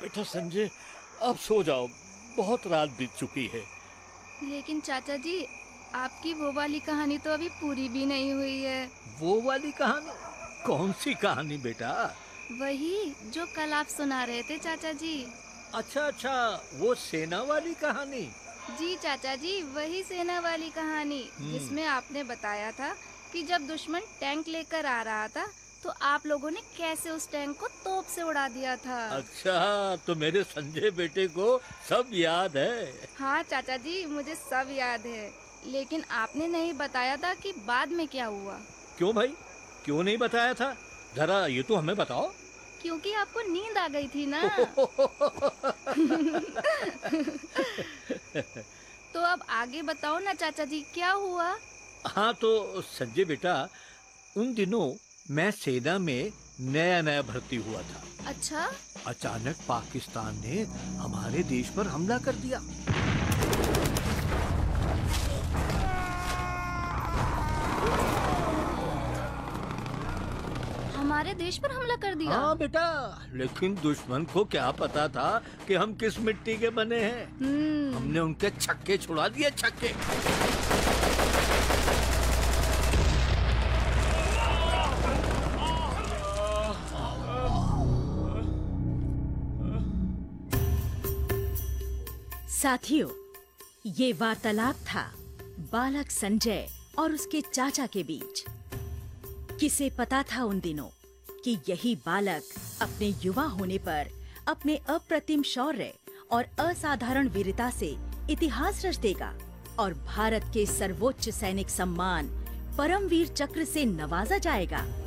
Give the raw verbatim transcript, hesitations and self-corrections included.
बेटा संजय, अब सो जाओ, बहुत रात बीत चुकी है। लेकिन चाचा जी, आपकी वो वाली कहानी तो अभी पूरी भी नहीं हुई है। वो वाली कहानी? कौन सी कहानी बेटा? वही जो कल आप सुना रहे थे चाचा जी। अच्छा अच्छा, वो सेना वाली कहानी। जी चाचा जी, वही सेना वाली कहानी हम्म। जिसमें आपने बताया था कि जब दुश्मन टैंक लेकर आ रहा था तो आप लोगों ने कैसे उस टैंक को तोप से उड़ा दिया था। अच्छा, तो मेरे संजय बेटे को सब याद है। हाँ चाचा जी, मुझे सब याद है, लेकिन आपने नहीं बताया था कि बाद में क्या हुआ। क्यों भाई, क्यों नहीं बताया था? जरा ये तो हमें बताओ। क्योंकि आपको नींद आ गई थी ना। तो अब आगे बताओ ना चाचा जी, क्या हुआ। हाँ तो संजय बेटा, उन दिनों मैं सेना में नया नया भर्ती हुआ था। अच्छा। अचानक पाकिस्तान ने हमारे देश पर हमला कर दिया। हमारे देश पर हमला कर दिया? हाँ बेटा, लेकिन दुश्मन को क्या पता था कि हम किस मिट्टी के बने हैं। हम्म। हमने उनके छक्के छुड़ा दिए, छक्के। साथियों, ये वार्तालाप था बालक संजय और उसके चाचा के बीच। किसे पता था उन दिनों कि यही बालक अपने युवा होने पर अपने अप्रतिम शौर्य और असाधारण वीरता से इतिहास रच देगा और भारत के सर्वोच्च सैनिक सम्मान परमवीर चक्र से नवाजा जाएगा।